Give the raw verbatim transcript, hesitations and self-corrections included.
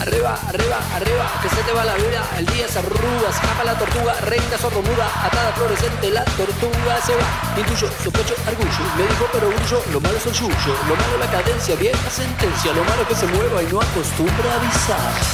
arriba, arriba, arriba, que se te va la vida, el día se arruga, escapa la tortuga, reina sordomuda, atada fluorescente, la tortuga se va, intuyo, sospecho, argullo, me dijo pero brillo, lo malo es el yuyo, lo malo la cadencia, vieja sentencia, lo malo que se mueva y no acostumbra a avisar.